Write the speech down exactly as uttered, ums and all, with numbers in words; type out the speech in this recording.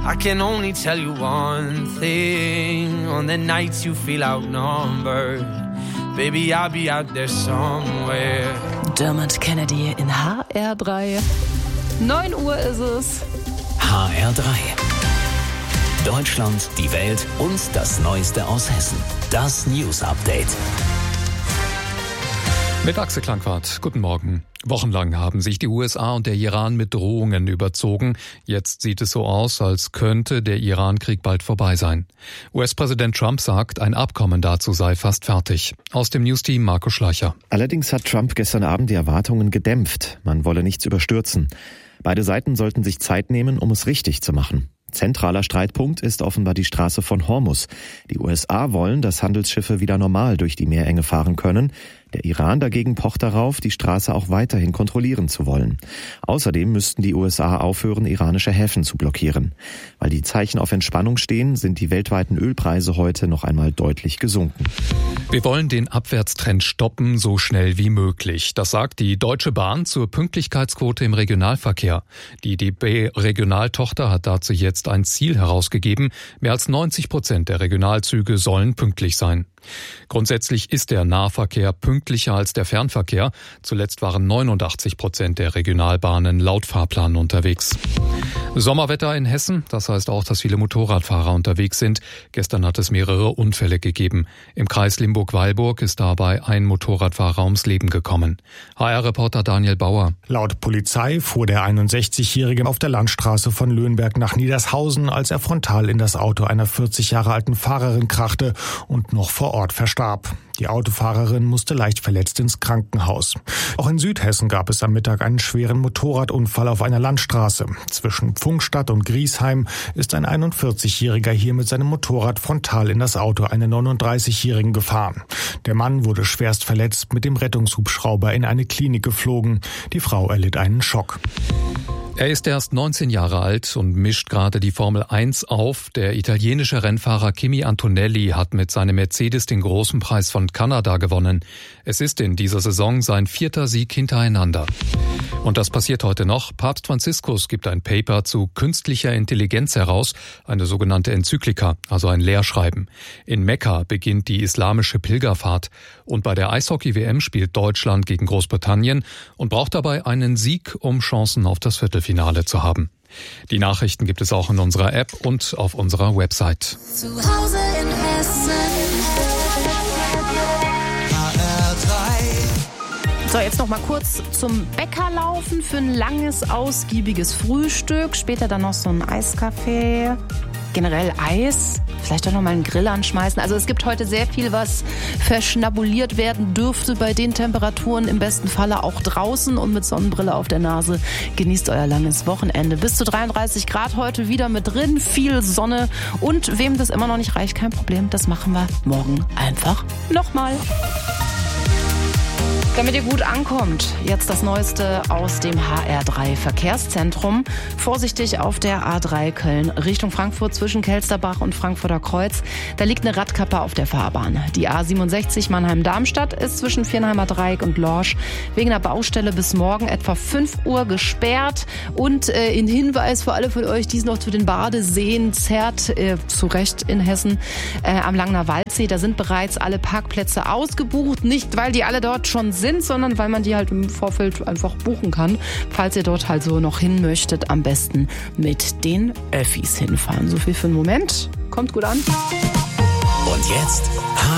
I can only tell you one thing. On the nights you feel outnumbered, baby, I'll be out there somewhere. Dermot Kennedy in H R drei. neun Uhr ist es. H R drei. Deutschland, die Welt und das Neueste aus Hessen. Das News Update. Mit Axel Klangwart. Guten Morgen. Wochenlang haben sich die U S A und der Iran mit Drohungen überzogen. Jetzt sieht es so aus, als könnte der Iran-Krieg bald vorbei sein. U S-Präsident Trump sagt, ein Abkommen dazu sei fast fertig. Aus dem Newsteam Marco Schleicher. Allerdings hat Trump gestern Abend die Erwartungen gedämpft. Man wolle nichts überstürzen. Beide Seiten sollten sich Zeit nehmen, um es richtig zu machen. Zentraler Streitpunkt ist offenbar die Straße von Hormuz. Die U S A wollen, dass Handelsschiffe wieder normal durch die Meerenge fahren können. Der Iran dagegen pocht darauf, die Straße auch weiterhin kontrollieren zu wollen. Außerdem müssten die U S A aufhören, iranische Häfen zu blockieren. Weil die Zeichen auf Entspannung stehen, sind die weltweiten Ölpreise heute noch einmal deutlich gesunken. Wir wollen den Abwärtstrend stoppen, so schnell wie möglich. Das sagt die Deutsche Bahn zur Pünktlichkeitsquote im Regionalverkehr. Die D B-Regionaltochter hat dazu jetzt ein Ziel herausgegeben. Mehr als neunzig Prozent der Regionalzüge sollen pünktlich sein. Grundsätzlich ist der Nahverkehr pünktlicher als der Fernverkehr. Zuletzt waren neunundachtzig Prozent der Regionalbahnen laut Fahrplan unterwegs. Sommerwetter in Hessen, das heißt auch, dass viele Motorradfahrer unterwegs sind. Gestern hat es mehrere Unfälle gegeben. Im Kreis Limburg-Weilburg ist dabei ein Motorradfahrer ums Leben gekommen. H R-Reporter Daniel Bauer. Laut Polizei fuhr der einundsechzigjährige auf der Landstraße von Löhnberg nach Niedershausen, als er frontal in das Auto einer vierzig Jahre alten Fahrerin krachte und noch vor Ort verstarb. Die Autofahrerin musste leicht verletzt ins Krankenhaus. Auch in Südhessen gab es am Mittag einen schweren Motorradunfall auf einer Landstraße. Zwischen Pfungstadt und Griesheim ist ein einundvierzigjähriger hier mit seinem Motorrad frontal in das Auto einer neununddreißigjährigen gefahren. Der Mann wurde schwerst verletzt, mit dem Rettungshubschrauber in eine Klinik geflogen. Die Frau erlitt einen Schock. Er ist erst neunzehn Jahre alt und mischt gerade die Formel eins auf. Der italienische Rennfahrer Kimi Antonelli hat mit seinem Mercedes den großen Preis von Kanada gewonnen. Es ist in dieser Saison sein vierter Sieg hintereinander. Und das passiert heute noch. Papst Franziskus gibt ein Paper zu künstlicher Intelligenz heraus, eine sogenannte Enzyklika, also ein Lehrschreiben. In Mekka beginnt die islamische Pilgerfahrt. Und bei der Eishockey-W M spielt Deutschland gegen Großbritannien und braucht dabei einen Sieg, um Chancen auf das Viertelfinale zu haben. Die Nachrichten gibt es auch in unserer App und auf unserer Website. Zu Hause in Hessen. H R drei. So, jetzt noch mal kurz zum Bäcker laufen für ein langes, ausgiebiges Frühstück. Später dann noch so ein Eiskaffee. Generell Eis, vielleicht auch noch mal einen Grill anschmeißen. Also es gibt heute sehr viel, was verschnabuliert werden dürfte bei den Temperaturen. Im besten Falle auch draußen und mit Sonnenbrille auf der Nase. Genießt euer langes Wochenende. Bis zu dreiunddreißig Grad heute wieder mit drin, viel Sonne. Und wem das immer noch nicht reicht, kein Problem. Das machen wir morgen einfach nochmal. Damit ihr gut ankommt, jetzt das Neueste aus dem H R drei Verkehrszentrum. Vorsichtig auf der A drei Köln Richtung Frankfurt zwischen Kelsterbach und Frankfurter Kreuz. Da liegt eine Radkappe auf der Fahrbahn. Die A siebenundsechzig Mannheim-Darmstadt ist zwischen Viernheimer Dreieck und Lorsch wegen der Baustelle bis morgen etwa fünf Uhr gesperrt. Und äh, in Hinweis für alle von euch, die es noch zu den Badeseen zerrt, äh, zu Recht in Hessen, äh, am Langner Waldsee, da sind bereits alle Parkplätze ausgebucht. Nicht, weil die alle dort schon sind, sondern weil man die halt im Vorfeld einfach buchen kann. Falls ihr dort halt so noch hin möchtet, am besten mit den Öffis hinfahren. So viel für den Moment. Kommt gut an. Und jetzt